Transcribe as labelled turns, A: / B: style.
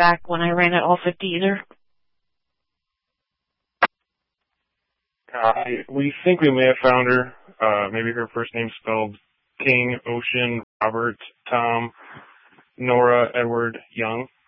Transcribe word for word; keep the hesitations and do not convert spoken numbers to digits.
A: back when I ran at all fifty either.
B: Uh, we think we may have found her. Uh, maybe her first name spelled King, Ocean, Robert, Tom, Nora, Edward, Young.